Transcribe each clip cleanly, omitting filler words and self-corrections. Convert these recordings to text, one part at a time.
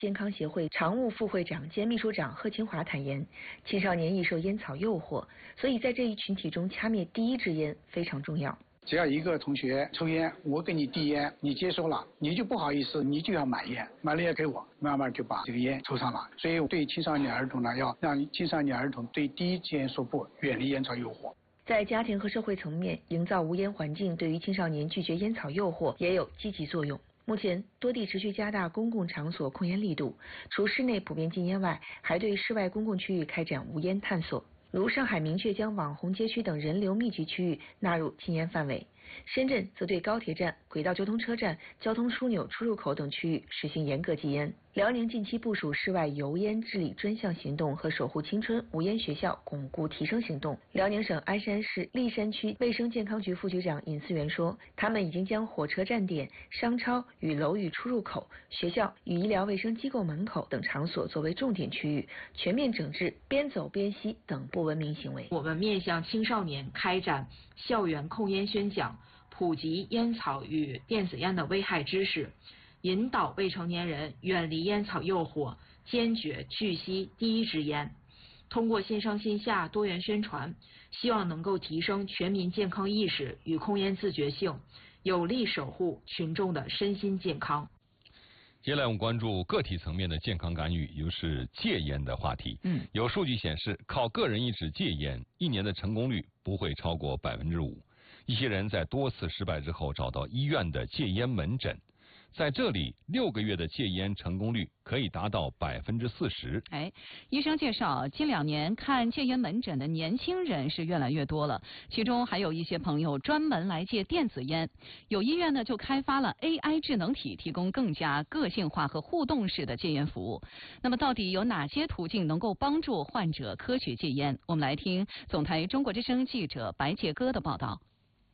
健康协会常务副会长兼秘书长贺清华坦言，青少年易受烟草诱惑，所以在这一群体中掐灭第一支烟非常重要。 只要一个同学抽烟，我给你递烟，你接收了，你就不好意思，你就要买烟，买了烟给我，慢慢就把这个烟抽上了。所以对青少年儿童呢，要让青少年儿童对第一支烟说不，远离烟草诱惑。 在家庭和社会层面营造无烟环境，对于青少年拒绝烟草诱惑也有积极作用。目前，多地持续加大公共场所控烟力度，除室内普遍禁烟外，还对室外公共区域开展无烟探索。如上海明确将网红街区等人流密集区域纳入禁烟范围，深圳则对高铁站、轨道交通车站、交通枢纽出入口等区域实行严格禁烟。辽宁近期部署室外油烟治理专项行动和守护青春无烟学校巩固提升行动。辽宁省鞍山市历山区卫生健康局副局长尹思源说，他们已经将火车站点、商超与楼宇出入口、学校与医疗卫生机构门口等场所作为重点区域，全面整治边走边吸等不文明行为。 我们面向青少年开展校园控烟宣讲，普及烟草与电子烟的危害知识，引导未成年人远离烟草诱惑，坚决拒吸第一支烟。通过线上线下多元宣传，希望能够提升全民健康意识与控烟自觉性，有力守护群众的身心健康。 接下来我们关注个体层面的健康干预，也就是戒烟的话题。有数据显示，靠个人意志戒烟，1年的成功率不会超过5%。一些人在多次失败之后找到医院的戒烟门诊，在这里6个月的戒烟成功率可以达到40%。 医生介绍，近2年看戒烟门诊的年轻人是越来越多了，其中还有一些朋友专门来戒电子烟。有医院呢就开发了 AI 智能体，提供更加个性化和互动式的戒烟服务。那么到底有哪些途径能够帮助患者科学戒烟？我们来听总台中国之声记者白杰哥的报道。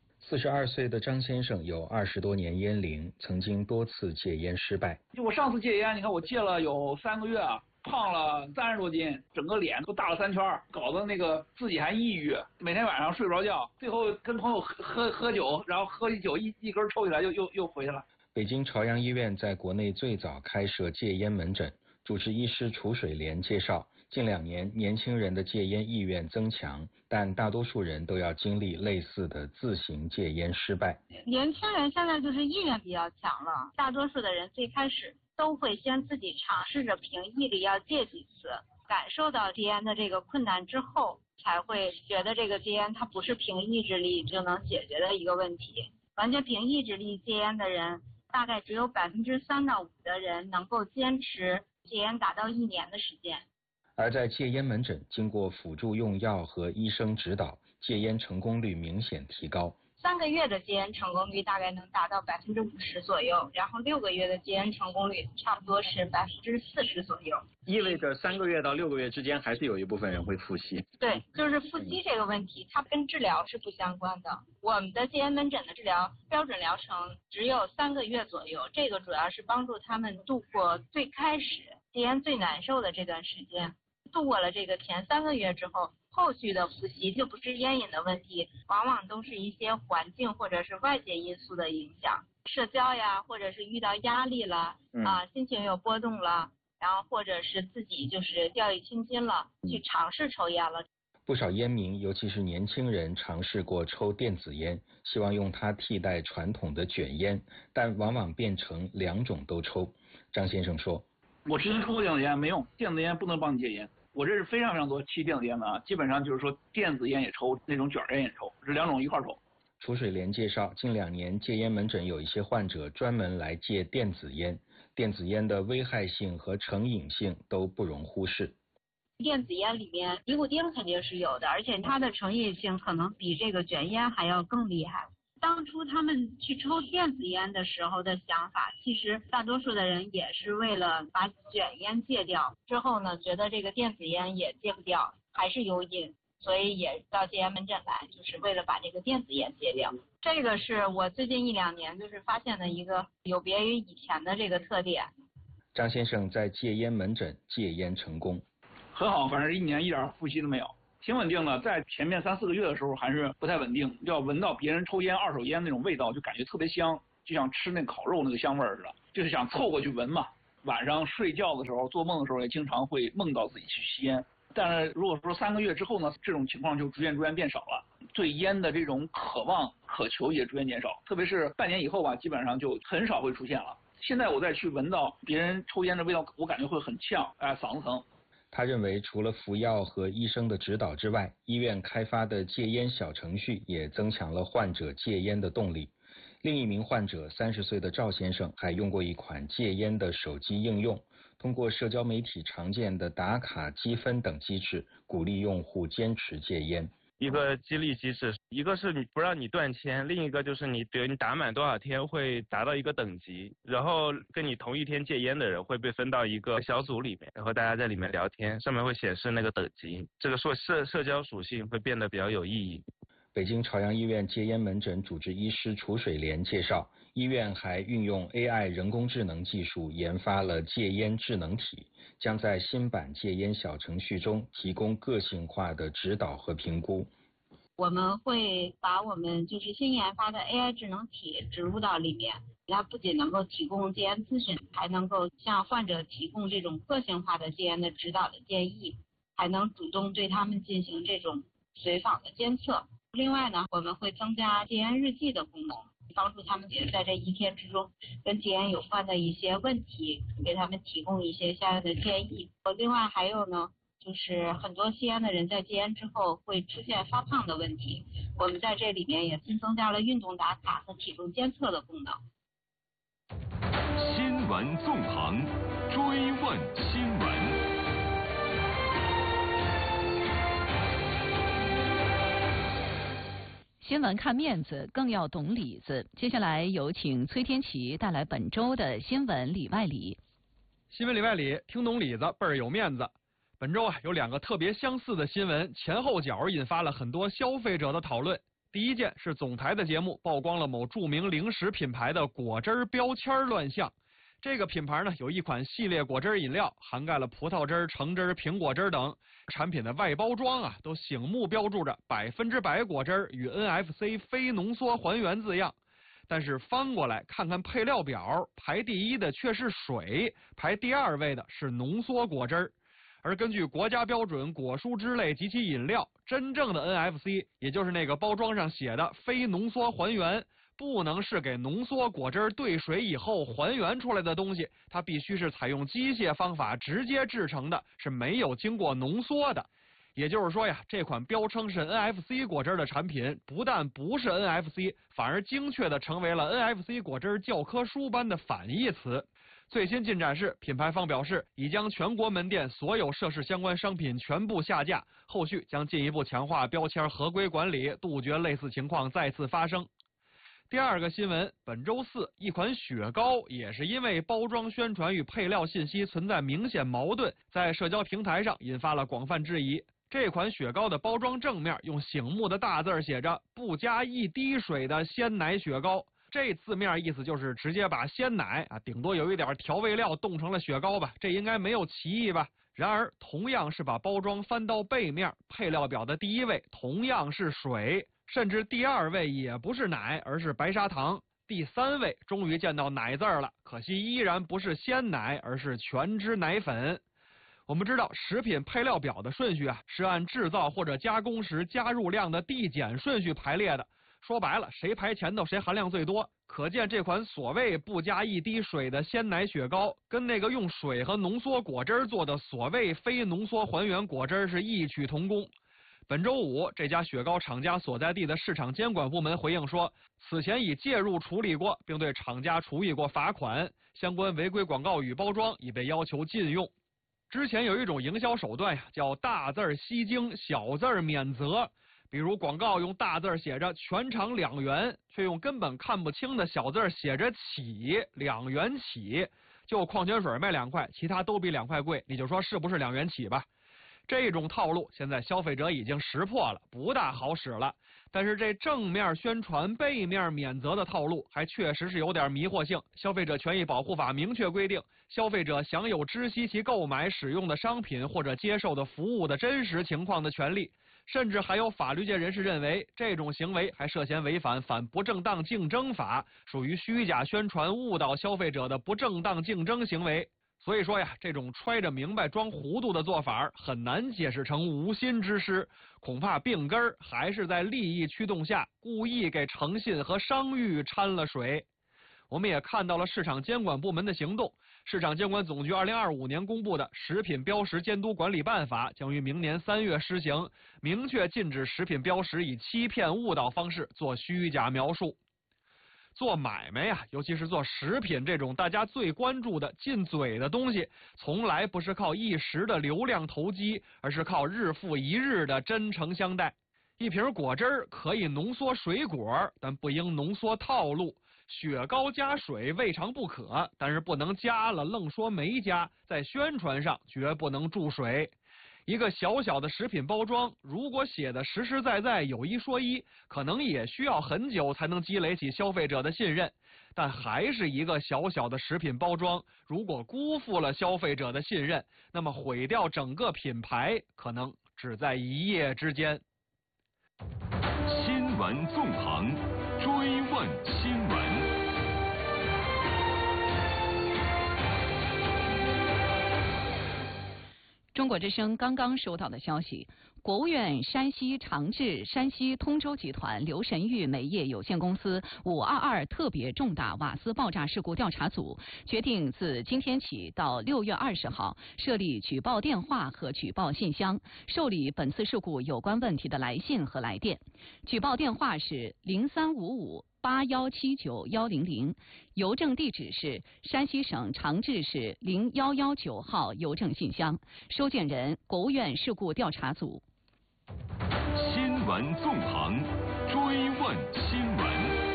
42岁的张先生有20多年烟龄，曾经多次戒烟失败。 我上次戒烟，你看我戒了有3个月啊，胖了30多斤，整个脸都大了3圈，搞得那个自己还抑郁，每天晚上睡不着觉，最后跟朋友喝酒，然后喝一酒一根抽起来又回去了。 北京朝阳医院在国内最早开设戒烟门诊，主治医师楚水莲介绍，近2年年轻人的戒烟意愿增强，但大多数人都要经历类似的自行戒烟失败。 年轻人现在就是意愿比较强了，大多数的人最开始都会先自己尝试着凭毅力要戒几次，感受到戒烟的这个困难之后，才会觉得这个戒烟它不是凭意志力就能解决的一个问题。完全凭意志力戒烟的人，大概只有3%到5%的人能够坚持戒烟达到1年的时间。 而在戒烟门诊，经过辅助用药和医生指导，戒烟成功率明显提高。 3个月的戒烟成功率大概能达到50%左右，然后6个月的戒烟成功率差不多是40%左右。 意味着3个月到6个月之间，还是有一部分人会复吸。 对，就是复吸这个问题，它跟治疗是不相关的。我们的戒烟门诊的治疗标准疗程只有3个月左右，这个主要是帮助他们度过最开始戒烟最难受的这段时间。度过了这个前3个月之后，后续的复吸就不是烟瘾的问题，往往都是一些环境或者是外界因素的影响，社交呀，或者是遇到压力了心情有波动了，然后或者是自己就是掉以轻心了，去尝试抽烟了。 不少烟民，尤其是年轻人，尝试过抽电子烟，希望用它替代传统的卷烟，但往往变成2种都抽。张先生说， 我之前抽过电子烟没用，电子烟不能帮你戒烟。我认识非常非常多吸电子烟的啊，基本上就是说电子烟也抽，那种卷烟也抽，这2种一块抽。 楚水莲介绍，近2年戒烟门诊有一些患者专门来戒电子烟，电子烟的危害性和成瘾性都不容忽视。 电子烟里面尼古丁肯定是有的，而且它的成瘾性可能比这个卷烟还要更厉害。当初他们去抽电子烟的时候的想法，其实大多数的人也是为了把卷烟戒掉，之后呢觉得这个电子烟也戒不掉，还是有瘾，所以也到戒烟门诊来，就是为了把这个电子烟戒掉。这个是我最近1、2年就是发现的一个有别于以前的这个特点。 张先生在戒烟门诊戒烟成功， 很好，反正1年一点复吸都没有，挺稳定的。在前面3、4个月的时候还是不太稳定，要闻到别人抽烟二手烟那种味道，就感觉特别香，就像吃那烤肉那个香味似的，就是想凑过去闻嘛。 晚上睡觉的时候、做梦的时候也经常会梦到自己去吸烟。但是如果说3个月之后呢，这种情况就逐渐变少了，对烟的这种渴望、渴求也逐渐减少，特别是半年以后吧，基本上就很少会出现了。现在我再去闻到别人抽烟的味道，我感觉会很呛，嗓子疼。 他认为，除了服药和医生的指导之外，医院开发的戒烟小程序也增强了患者戒烟的动力。另一名患者30岁的赵先生还用过一款戒烟的手机应用，通过社交媒体常见的打卡、积分等机制，鼓励用户坚持戒烟。 一个激励机制，一个是你不让你断签，另一个就是比如你打满多少天会达到一个等级，然后跟你同一天戒烟的人会被分到一个小组里面，然后大家在里面聊天，上面会显示那个等级，这个社交属性会变得比较有意义。 北京朝阳医院戒烟门诊主治医师楚水莲介绍，医院还运用 AI 人工智能技术研发了戒烟智能体，将在新版戒烟小程序中提供个性化的指导和评估。 我们会把我们新研发的 AI 智能体植入到里面，它不仅能够提供戒烟咨询，还能够向患者提供这种个性化的戒烟的指导的建议，还能主动对他们进行这种随访的监测。另外呢，我们会增加戒烟日记的功能，帮助他们也在这一天之中跟戒烟有关的一些问题，给他们提供一些相应的建议。另外还有呢，很多吸烟的人在戒烟之后会出现发胖的问题，我们在这里面也新增加了运动打卡和体重监测的功能。 新闻纵横，追问新闻。 新闻看面子，更要懂里子。接下来有请崔天琪带来本周的新闻里外里。 新闻里外里，听懂里子倍儿有面子。本周有2个特别相似的新闻，前后脚引发了很多消费者的讨论。第一件是总台的节目曝光了某著名零食品牌的果汁标签乱象。这个品牌呢有一款系列果汁饮料，涵盖了葡萄汁、橙汁、苹果汁等。产品的外包装都醒目标注着100%果汁与 NFC 非浓缩还原字样。但是翻过来看看配料表，排第1的却是水，排第2位的是浓缩果汁。而根据国家标准果蔬汁类及其饮料，真正的 NFC 也就是那个包装上写的非浓缩还原，不能是给浓缩果汁兑水以后还原出来的东西，它必须是采用机械方法直接制成的，是没有经过浓缩的。也就是说呀，这款标称是 NFC 果汁的产品，不但不是 NFC， 反而精确地成为了 NFC 果汁教科书般的反义词。最新进展是，品牌方表示已将全国门店所有涉事相关商品全部下架，后续将进一步强化标签合规管理，杜绝类似情况再次发生。第2个新闻，本周4，一款雪糕也是因为包装宣传与配料信息存在明显矛盾，在社交平台上引发了广泛质疑。这款雪糕的包装正面用醒目的大字写着"不加一滴水的鲜奶雪糕"，这字面意思就是直接把鲜奶顶多有一点调味料冻成了雪糕吧，这应该没有歧义吧。然而同样是把包装翻到背面，配料表的第1位同样是水，甚至第2位也不是奶，而是白砂糖，第3位终于见到奶字了，可惜依然不是鲜奶，而是全脂奶粉。我们知道食品配料表的顺序是按制造或者加工时加入量的递减顺序排列的，说白了谁排前头谁含量最多。可见这款所谓不加一滴水的鲜奶雪糕，跟那个用水和浓缩果汁做的所谓非浓缩还原果汁是异曲同工。本周5，这家雪糕厂家所在地的市场监管部门回应说，此前已介入处理过，并对厂家处以过罚款，相关违规广告语包装已被要求禁用。之前有一种营销手段叫大字吸睛，小字免责。比如广告用大字写着全场2元，却用根本看不清的小字写着起，2元起。就矿泉水卖2块，其他都比2块贵，你就说是不是2元起吧？这种套路现在消费者已经识破了，不大好使了。但是这正面宣传背面免责的套路还确实是有点迷惑性。消费者权益保护法明确规定，消费者享有知悉其购买使用的商品或者接受的服务的真实情况的权利。甚至还有法律界人士认为，这种行为还涉嫌违反反不正当竞争法，属于虚假宣传误导消费者的不正当竞争行为。 所以说呀，这种揣着明白装糊涂的做法很难解释成无心之失，恐怕病根儿还是在利益驱动下故意给诚信和商誉掺了水。我们也看到了市场监管部门的行动。市场监管总局2025年公布的《食品标识监督管理办法》将于明年3月施行，明确禁止食品标识以欺骗、误导方式做虚假描述。做买卖呀，尤其是做食品这种大家最关注的进嘴的东西，从来不是靠一时的流量投机，而是靠日复一日的真诚相待。一瓶果汁儿可以浓缩水果，但不应浓缩套路。雪糕加水未尝不可，但是不能加了愣说没加，在宣传上绝不能注水。一个小小的食品包装，如果写的实实在在有一说一，可能也需要很久才能积累起消费者的信任。但还是一个小小的食品包装，如果辜负了消费者的信任，那么毁掉整个品牌，可能只在一夜之间。 新闻纵横，追问新闻。 中国之声刚刚收到的消息，国务院山西长治山西通州集团刘神玉煤业有限公司522特别重大瓦斯爆炸事故调查组决定自今天起到6月20号设立举报电话和举报信箱，受理本次事故有关问题的来信和来电。举报电话是035581791000，邮政地址是山西省长治市0119号邮政信箱，收件人国务院事故调查组。 新闻纵横，追问新闻。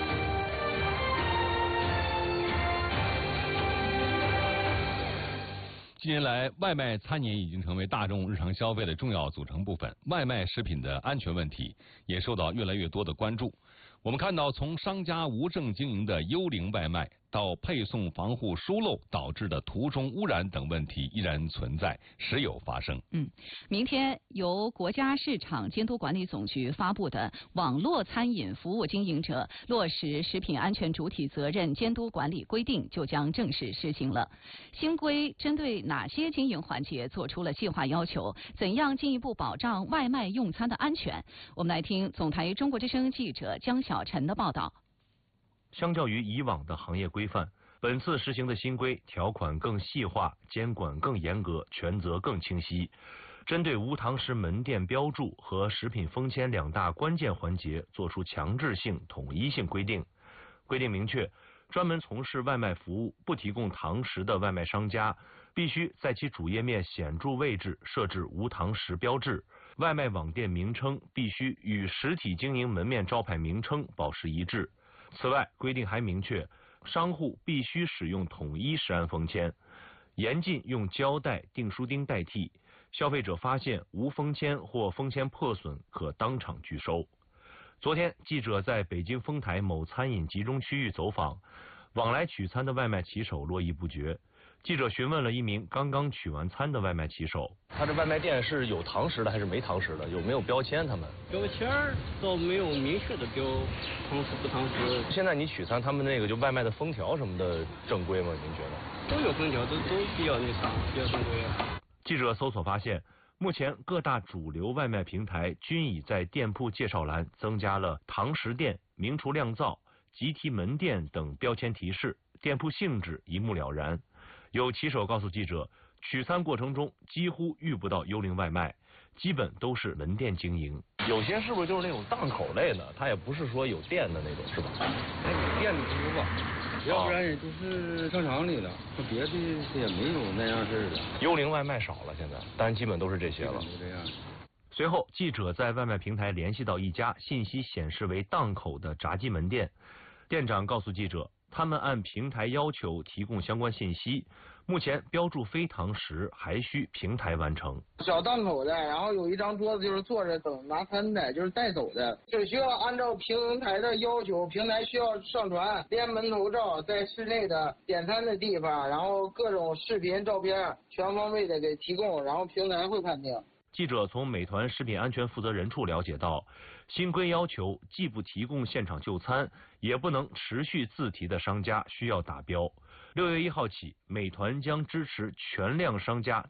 近年来，外卖餐饮已经成为大众日常消费的重要组成部分，外卖食品的安全问题也受到越来越多的关注。我们看到，从商家无证经营的幽灵外卖，到配送防护疏漏导致的途中污染等问题依然存在，时有发生。 明天由国家市场监督管理总局发布的《网络餐饮服务经营者落实食品安全主体责任监督管理规定》就将正式施行了。新规针对哪些经营环节做出了细化要求？怎样进一步保障外卖用餐的安全？我们来听总台中国之声记者江小晨的报道。 相较于以往的行业规范，本次实行的新规条款更细化，监管更严格，权责更清晰。针对无堂食门店标注和食品封签两大关键环节作出强制性、统一性规定。规定明确，专门从事外卖服务不提供堂食的外卖商家，必须在其主页面显著位置设置无堂食标志，外卖网店名称必须与实体经营门面招牌名称保持一致。此外，规定还明确，商户必须使用统一食安封签，严禁用胶带、订书钉代替。消费者发现无封签或封签破损，可当场拒收。昨天，记者在北京丰台某餐饮集中区域走访，往来取餐的外卖骑手络绎不绝。记者询问了一名刚刚取完餐的外卖骑手， 他这外卖店是有堂食的还是没堂食的？有没有标签？他们标签倒没有明确的标堂食不堂食。 现在你取餐，他们那个就外卖的封条什么的正规吗？您觉得？ 都有封条，都比较那啥，比较正规。 记者搜索发现，目前各大主流外卖平台均已在店铺介绍栏增加了堂食店、名厨酿造、集体门店等标签提示，店铺性质一目了然。有骑手告诉记者，取餐过程中几乎遇不到幽灵外卖，基本都是门店经营。 有些是不是就是那种档口类的？它也不是说有店的那种，是吧？ 有店的多吧，要不然也都是正常里的，别的也没有那样式的。 幽灵外卖少了现在，但基本都是这些了。 这样。 随后，记者在外卖平台联系到一家信息显示为档口的炸鸡门店，店长告诉记者，他们按平台要求提供相关信息，目前标注非堂食还需平台完成。 小档口的，然后有一张桌子就是坐着等拿餐的，就是带走的，只需要按照平台的要求，平台需要上传连门头照，在室内的点餐的地方，然后各种视频照片全方位的给提供，然后平台会判定。 记者从美团食品安全负责人处了解到，新规要求既不提供现场就餐，也不能持续自提的商家需要打标。 6月1号起，美团将支持全量商家